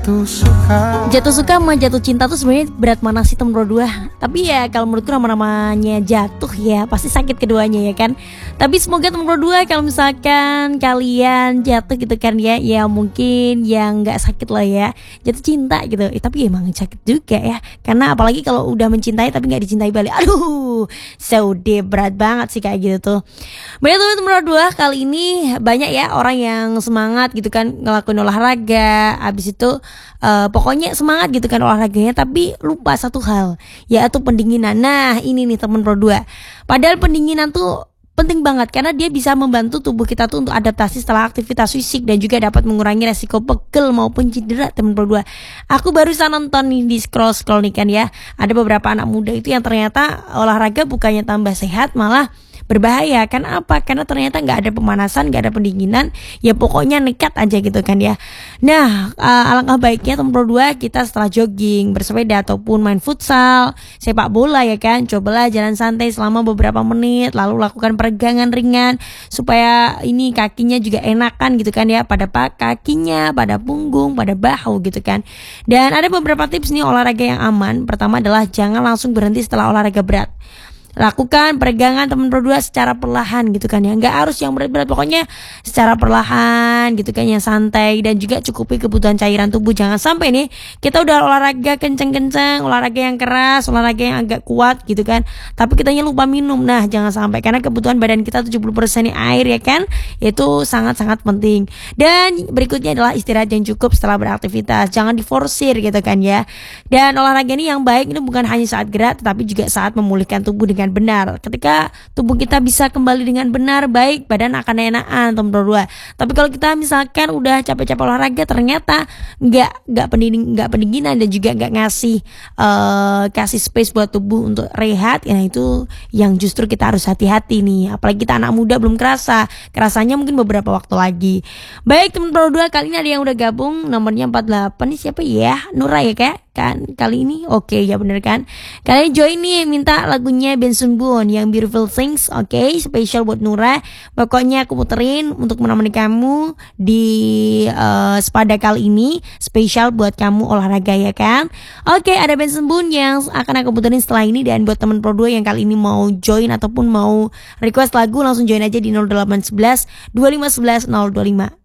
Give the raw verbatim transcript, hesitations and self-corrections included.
Jatuh suka Jatuh suka sama jatuh cinta tuh sebenarnya berat mana sih temen berdua? Tapi ya kalau menurutku nama-namanya jatuh ya pasti sakit keduanya ya kan. Tapi semoga temen berdua kalau misalkan kalian jatuh gitu kan ya, ya mungkin yang nggak sakit lah ya, jatuh cinta gitu. Eh, tapi emang sakit juga ya, karena apalagi kalau udah mencintai tapi nggak dicintai balik. Aduh, saude berat banget sih kayak gitu tuh. Banyak tuh temen berdua kali ini banyak ya orang yang semangat gitu kan ngelakuin olahraga, abis itu uh, pokoknya semangat gitu kan olahraganya, tapi lupa satu hal, yaitu pendinginan. Nah ini nih temen pro dua, padahal pendinginan tuh penting banget karena dia bisa membantu tubuh kita tuh untuk adaptasi setelah aktivitas fisik dan juga dapat mengurangi resiko pegel maupun cedera temen pro dua. Aku barusan nonton nih di scroll-scroll nih kan ya, ada beberapa anak muda itu yang ternyata olahraga bukannya tambah sehat malah berbahaya. Karena apa? Karena ternyata nggak ada pemanasan, nggak ada pendinginan, ya pokoknya nekat aja gitu kan ya. Nah uh, alangkah baiknya teman pro dua kita setelah jogging, bersepeda ataupun main futsal, sepak bola ya kan, cobalah jalan santai selama beberapa menit, lalu lakukan peregangan ringan supaya ini kakinya juga enakan gitu kan ya, pada kakinya, pada punggung, pada bahu gitu kan. Dan ada beberapa tips nih olahraga yang aman. Pertama adalah jangan langsung berhenti setelah olahraga berat. Lakukan peregangan teman pro dua secara perlahan gitu kan ya, nggak harus yang berat-berat, pokoknya secara perlahan gitu kan, yang santai, dan juga cukupi kebutuhan cairan tubuh. Jangan sampai nih kita udah olahraga kenceng-kenceng, olahraga yang keras, olahraga yang agak kuat gitu kan, tapi kitanya lupa minum. Nah jangan sampai, karena kebutuhan badan kita tujuh puluh persen air ya kan, itu sangat-sangat penting. Dan berikutnya adalah istirahat yang cukup setelah beraktivitas, jangan diforsir gitu kan ya. Dan olahraga ini yang baik ini bukan hanya saat gerak, tetapi juga saat memulihkan tubuh dengan benar. Ketika tubuh kita bisa kembali dengan benar, baik badan akan enakan teman pro dua. Tapi kalau kita misalkan udah capek-capek olahraga ternyata nggak nggak pendingin nggak pendinginan dan juga nggak ngasih uh, kasih space buat tubuh untuk rehat, ya itu yang justru kita harus hati-hati nih. Apalagi kita anak muda belum kerasa, kerasanya mungkin beberapa waktu lagi. Baik teman pro dua, kali ini ada yang udah gabung nomornya empat puluh delapan nih, siapa ya? Nura ya kayak kan kali ini. Oke ya bener kan, kalian join nih, minta lagunya Benson Boone yang Beautiful Things. Oke okay, spesial buat Nura, pokoknya aku puterin untuk menemani kamu di uh, sepada kali ini, spesial buat kamu olahraga ya kan. Oke okay, ada Benson Boone yang akan aku puterin setelah ini. Dan buat temen pro dua yang kali ini mau join ataupun mau request lagu, langsung join aja di nol delapan satu satu dua lima satu satu nol dua lima.